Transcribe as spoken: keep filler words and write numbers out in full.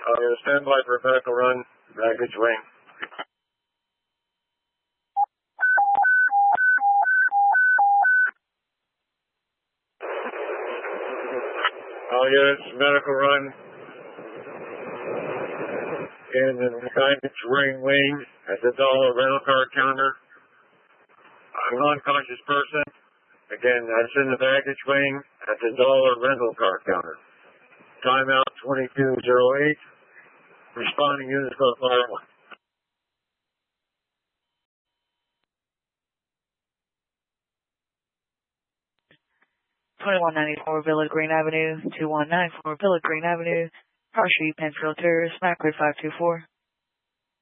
Uh, you're stand by for a medical run, baggage wing. All units, medical run in the baggage ring wing at the dollar rental car counter. A non-conscious person. Again, that's in the baggage wing at the dollar rental car counter. Timeout twenty-two oh eight. Responding units go fire one. twenty-one ninety-four Villa Green Avenue, two one nine four Villa Green Avenue, Park Street, Penfield Terrace, Macquarie five two four.